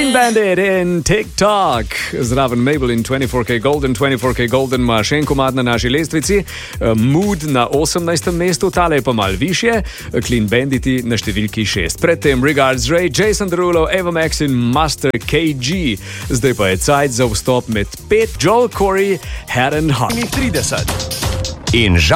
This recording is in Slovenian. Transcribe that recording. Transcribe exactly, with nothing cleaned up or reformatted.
Clean Bandit in TikTok. Zraven Mabel in dvajset K Golden. dvajset K Golden ima še en komad na naši lestvici. Mood na osemnajstem mestu, tale je pa mal višje. Clean Banditi na številki šest. Predtem Regards Ray, Jason Derulo, Eva Max in Master K G. Zdaj pa je cajt za vstop med pet. Joel Corey, Head and Heart. trideset. In